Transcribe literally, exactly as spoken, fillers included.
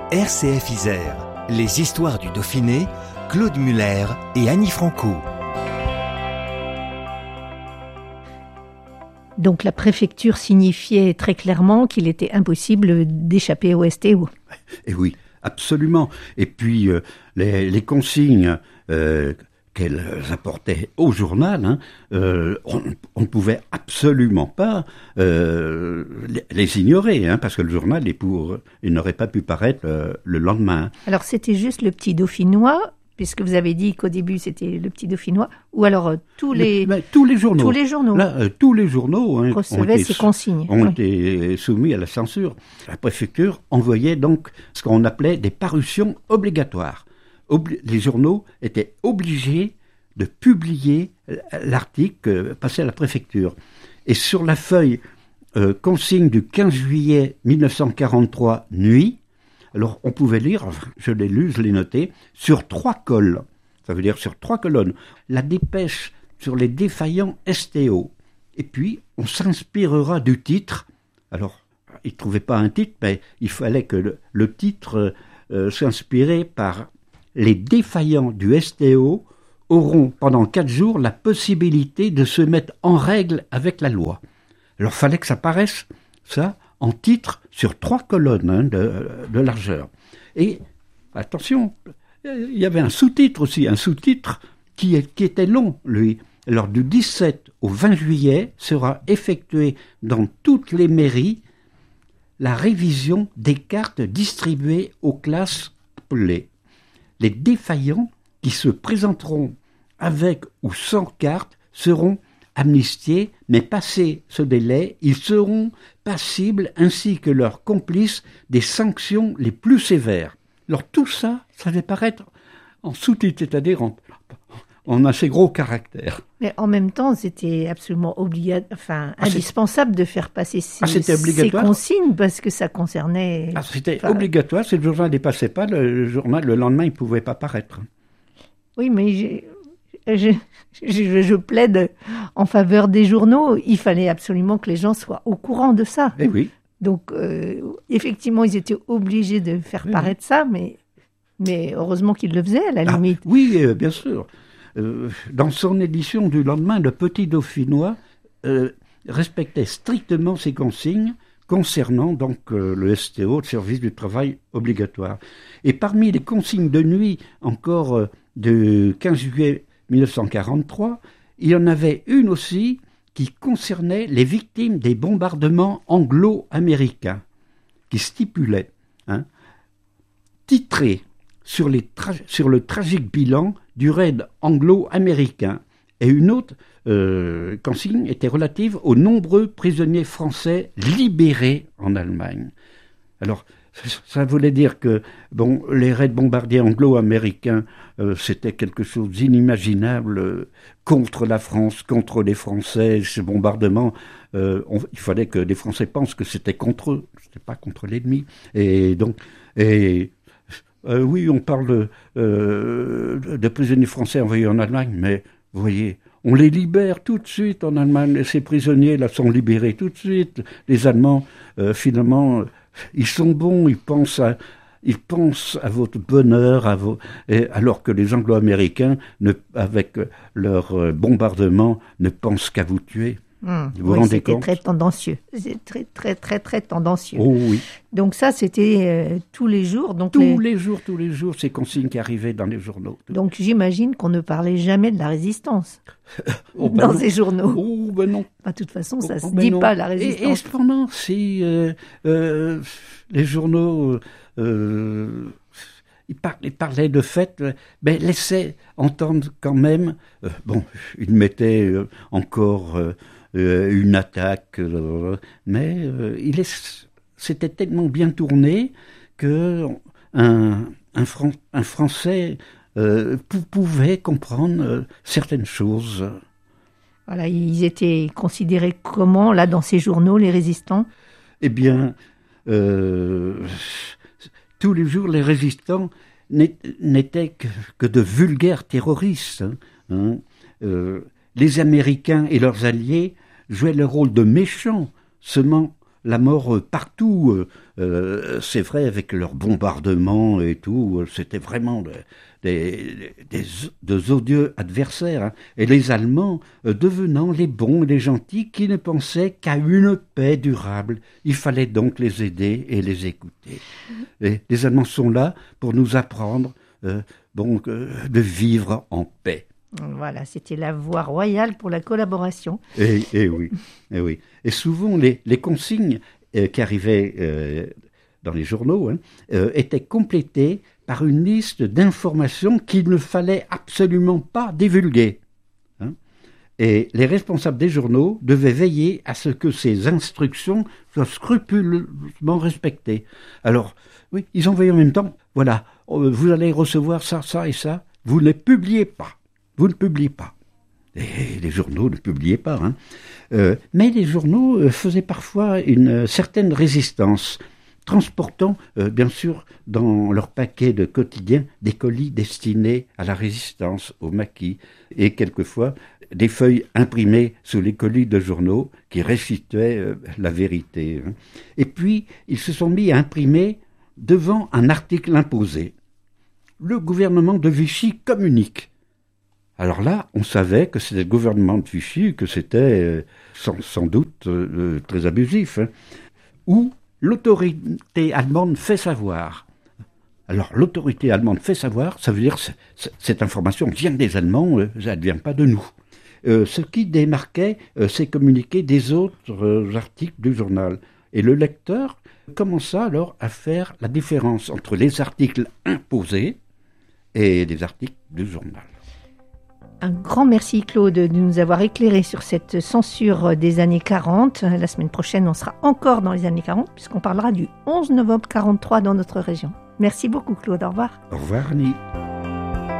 R C F Isère, les histoires du Dauphiné, Claude Muller et Annie Franco. Donc la préfecture signifiait très clairement qu'il était impossible d'échapper au S T O. Et oui, absolument. Et puis euh, les, les consignes euh, qu'elles apportaient au journal, hein, euh, on, on ne pouvait absolument pas euh, les, les ignorer, hein, parce que le journal est pour, il n'aurait pas pu paraître euh, le lendemain. Alors c'était juste le Petit Dauphinois, puisque vous avez dit qu'au début c'était le Petit Dauphinois, ou alors euh, tous les mais, mais, tous les journaux. Tous les journaux. Là, euh, tous les journaux hein, recevaient ces consignes. Ont oui. été soumis à la censure. La préfecture envoyait donc ce qu'on appelait des parutions obligatoires. Obli- les journaux étaient obligés de publier l'article passé à la préfecture. Et sur la feuille euh, consigne du quinze juillet mille neuf cent quarante-trois, nuit, alors on pouvait lire, je l'ai lu, je l'ai noté, sur trois cols, ça veut dire sur trois colonnes, la dépêche sur les défaillants S T O. Et puis, on s'inspirera du titre. Alors, il ne trouvait pas un titre, mais il fallait que le, le titre euh, s'inspirait par les défaillants du S T O auront pendant quatre jours la possibilité de se mettre en règle avec la loi. Alors, il fallait que ça paraisse, ça, en titre, sur trois colonnes hein, de, de largeur. Et, attention, il y avait un sous-titre aussi, un sous-titre qui, est, qui était long, lui. Alors, du dix-sept au vingt juillet sera effectuée dans toutes les mairies la révision des cartes distribuées aux classes appelées. Les défaillants qui se présenteront avec ou sans carte seront amnistiés, mais passé ce délai, ils seront passibles ainsi que leurs complices des sanctions les plus sévères. Alors tout ça, ça devait paraître en sous-titre, c'est-à-dire en, en assez gros caractère. Mais en même temps, c'était absolument obliga- enfin, ah, indispensable de faire passer ces, ah, ces consignes parce que ça concernait... Ah, c'était enfin, obligatoire, si le journal ne dépassait pas, le, le journal, le lendemain, il ne pouvait pas paraître. Oui, mais j'ai... Je, je, je plaide en faveur des journaux. Il fallait absolument que les gens soient au courant de ça. Eh oui. Donc, euh, effectivement, ils étaient obligés de faire oui, paraître oui. ça, mais, mais heureusement qu'ils le faisaient, à la ah, limite. Oui, euh, bien sûr. Euh, dans son édition du lendemain, le Petit Dauphinois euh, respectait strictement ces consignes concernant donc euh, le S T O, le service du travail obligatoire. Et parmi les consignes de nuit, encore euh, du quinze juillet mille neuf cent quarante-trois, il y en avait une aussi qui concernait les victimes des bombardements anglo-américains, qui stipulait, hein, titré sur, les tra- sur le tragique bilan du raid anglo-américain. Et une autre euh, consigne était relative aux nombreux prisonniers français libérés en Allemagne. Alors, ça voulait dire que bon, les raids bombardiers anglo-américains, euh, c'était quelque chose d'inimaginable euh, contre la France, contre les Français. Ces bombardements, euh, on, il fallait que les Français pensent que c'était contre eux, c'était pas contre l'ennemi. Et donc, et euh, oui, on parle de, euh, de prisonniers français envoyés en Allemagne, mais vous voyez, on les libère tout de suite en Allemagne. Et ces prisonniers là sont libérés tout de suite. Les Allemands, euh, finalement. Ils sont bons, ils pensent à, ils pensent à votre bonheur, à vos, et alors que les Anglo-Américains, ne, avec leur bombardement, ne pensent qu'à vous tuer. Mmh, vous vous oui, rendez c'était compte ? Très tendancieux. C'était très, très, très, très tendancieux. Oh oui. Donc ça, c'était euh, tous les jours. Donc tous les... les jours, tous les jours, ces consignes qui arrivaient dans les journaux. Donc j'imagine qu'on ne parlait jamais de la résistance oh, ben dans non. ces journaux. Oh ben non. De toute façon, ça ne oh, se ben dit non. pas, la résistance. Et, et cependant, si euh, euh, les journaux... Euh, Il, par, il parlait de fait, mais laissait entendre quand même, euh, bon, il mettait euh, encore euh, euh, une attaque, euh, mais euh, il est, c'était tellement bien tourné que un, un, Fran, un Français euh, pou, pouvait comprendre euh, certaines choses. Voilà, ils étaient considérés comment, là, dans ces journaux, les résistants ? Eh bien, euh, tous les jours, les résistants n'étaient que, que de vulgaires terroristes. Hein, hein. Euh, les Américains et leurs alliés jouaient le rôle de méchants, semant la mort euh, partout. Euh, euh, c'est vrai, avec leurs bombardements et tout, euh, c'était vraiment de, des, des, des odieux adversaires. Hein. Et les Allemands euh, devenant les bons, les gentils, qui ne pensaient qu'à une paix durable. Il fallait donc les aider et les écouter. Mmh. Et les Allemands sont là pour nous apprendre euh, donc, euh, de vivre en paix. Voilà, c'était la voie royale pour la collaboration. Et, et oui, et oui. Et souvent, les, les consignes euh, qui arrivaient euh, dans les journaux hein, euh, étaient complétées par une liste d'informations qu'il ne fallait absolument pas divulguer. Hein. Et les responsables des journaux devaient veiller à ce que ces instructions soient scrupuleusement respectées. Alors, oui, ils envoyaient en même temps, voilà, vous allez recevoir ça, ça et ça, vous ne les publiez pas. Vous ne publiez pas. Et les journaux ne publiaient pas. Hein. Euh, mais les journaux euh, faisaient parfois une euh, certaine résistance, transportant, euh, bien sûr, dans leur paquet de quotidien, des colis destinés à la résistance, au maquis, et quelquefois des feuilles imprimées sous les colis de journaux qui récitaient euh, la vérité. Hein. Et puis, ils se sont mis à imprimer devant un article imposé. Le gouvernement de Vichy communique. Alors là, on savait que c'était le gouvernement de Vichy, que c'était euh, sans, sans doute euh, très abusif, hein, où l'autorité allemande fait savoir. Alors l'autorité allemande fait savoir, ça veut dire que cette information vient des Allemands, euh, ça ne vient pas de nous. Euh, ce qui démarquait euh, ces communiqués des autres euh, articles du journal. Et le lecteur commença alors à faire la différence entre les articles imposés et les articles du journal. Un grand merci Claude de nous avoir éclairé sur cette censure des années quarante. La semaine prochaine, on sera encore dans les années quarante puisqu'on parlera du onze novembre quarante-trois dans notre région. Merci beaucoup Claude, au revoir. Au revoir Annie.